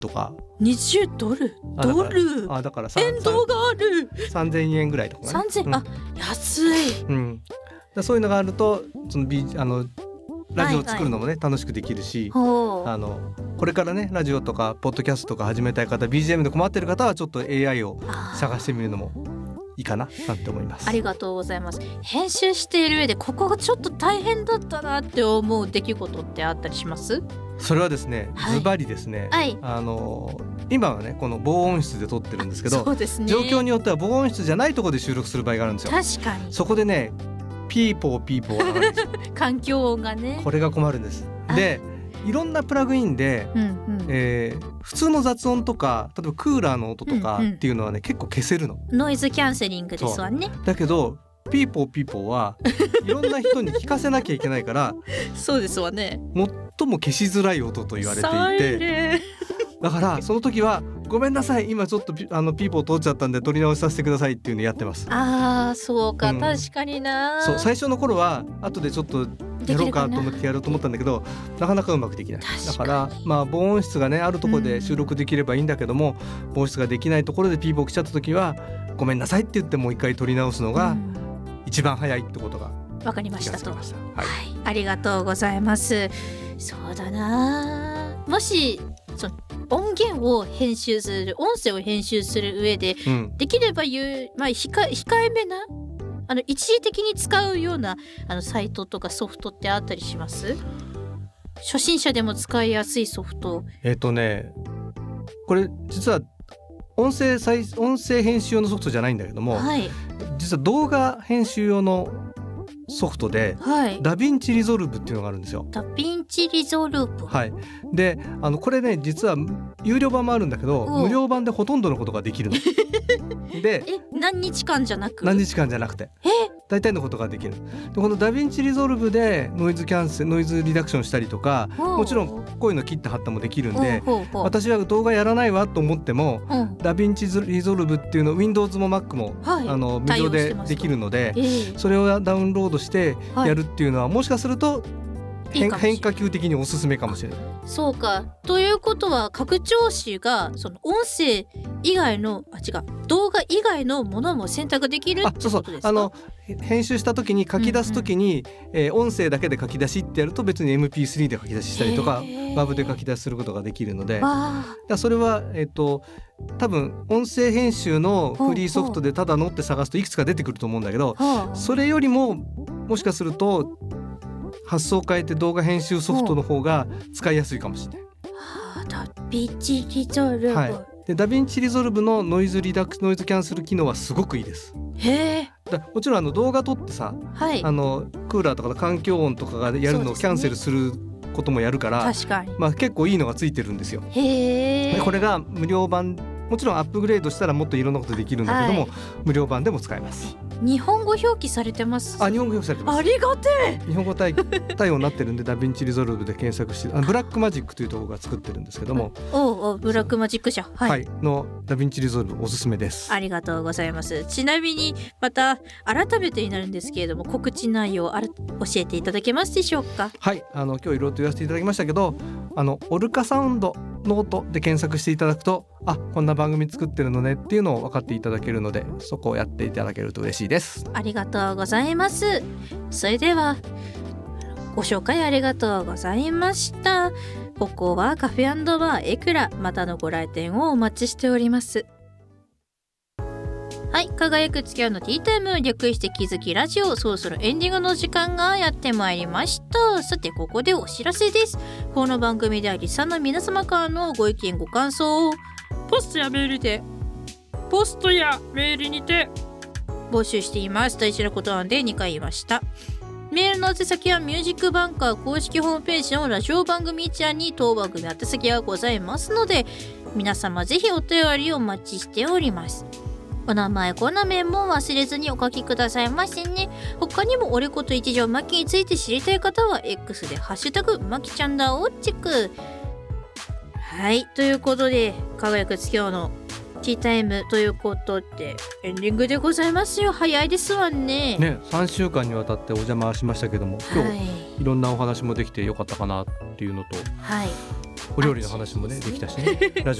とか 20ドルドルだから変動がある 3000円ぐらいとかね。 3000、安い、 そういうのがあるとラジオを作るのもね、楽しくできるし、これからねラジオとかポッドキャストとか始めたい方 BGM で困ってる方はちょっと AI を探してみるのもいいかななんて思います。 ありがとうございます。編集している上でここがちょっと大変だったなって思う出来事ってあったりします？ それはですね、ズバリですね、今はねこの防音室で撮ってるんですけど、 そうですね、 状況によっては防音室じゃないところで収録する場合があるんですよ。 確かに。 そこでねピーポーがあるんですよ環境音がね、 これが困るんです。でいろんなプラグインで、普通の雑音とか例えばクーラーの音とかっていうのはね、結構消せるの。 ノイズキャンセリングですわね。 だけどピーポーはいろんな人に聞かせなきゃいけないからそうですわね、 最も消しづらい音と言われていて、だからその時はごめんなさい今ちょっとピーポー通っちゃったんで撮り直しさせてくださいっていうのやってます。 そうか、確かにな。 そう最初の頃は後でちょっとやろうかと思ってやろうと思ったんだけどなかなかうまくできない。だから防音室がねあるところで収録できればいいんだけども、防音室ができないところでピーポー来ちゃった時はごめんなさいって言ってもう一回撮り直すのが一番早いってことが分かりましたと。 ありがとうございます。そうだな、もし音源を編集する音声を編集する上で、できれば控えめな一時的に使うようなサイトとかソフトってあったりします？初心者でも使いやすいソフト。 これ実は音声編集用のソフトじゃないんだけども、実は動画編集用のソフトで、ダヴィンチリゾルブっていうのがあるんですよ。 ダヴィンチリゾルブ、 でこれね実は有料版もあるんだけど無料版でほとんどのことができるので何日間じゃなくて大体のことができる。でこのダヴィンチリゾルブでノイズリダクションしたりとか、もちろんこういうの切った貼ったもできるんで、私は動画やらないわと思っても、ダヴィンチリゾルブっていうの Windows も Mac も、無料でできるので、それをダウンロードしてやるっていうのは、もしかすると変化球的におすすめかもしれない。 そうか、ということは拡張子がその音声以外の動画以外のものも選択できるってことですか？ 編集した時に書き出す時に、音声だけで書き出しってやると別に MP3 で書き出ししたりとか WAV で書き出しすることができるので、それは多分音声編集のフリーソフトでただのって探すといくつか出てくると思うんだけど、それよりももしかすると発想を変えて動画編集ソフトの方が使いやすいかもしれない。 ダヴィンチリゾルブ、 でダヴィンチリゾルブのノイズキャンセル機能はすごくいいです。もちろん動画撮ってさ、クーラーとかの環境音とかがやるのをキャンセルすることもやるから、結構いいのがついてるんですよ。でこれが無料版、もちろんアップグレードしたらもっといろんなことできるんだけども、無料版でも使えます。 日本語表記されてます？ 日本語表記されてます。 ありがてえ。 日本語対応になってるんでダヴィンチリゾルブで検索してブラックマジックというところが作ってるんですけども、 ブラックマジック社、 のダヴィンチリゾルブおすすめです。 ありがとうございます。ちなみにまた改めてになるんですけれども、告知内容教えていただけますでしょうか？今日いろいろと言わせていただきましたけど、オルカサウンドノートで検索していただくと、こんな番組作ってるのねっていうのを分かっていただけるので、そこをやっていただけると嬉しいです。 ありがとうございます。それではご紹介ありがとうございました。ここはカフェ&バーエクラ、またのご来店をお待ちしております。輝く月夜のティータイム、略して気づきラジオ、そろそろエンディングの時間がやってまいりました。さてここでお知らせです。この番組ではリスナーの皆様からのご意見ご感想をポストやメールにて募集しています。大事なことなんで2回言いました。メールの宛先はミュージックバンカー公式ホームページのラジオ番組一覧に当番組宛先がございますので、皆様ぜひお便りをお待ちしております。お名前ご名前も忘れずにお書きくださいませね。他にも俺こと一条マキについて知りたい方は X でハッシュタグマキちゃんだをチェック。ということで輝く月夜のティータイムということでエンディングでございますよ。早いですわね。 3週間にわたってお邪魔しましたけども、今日いろんなお話もできてよかったかなっていうのと、 お料理の話もねできたしねラジオ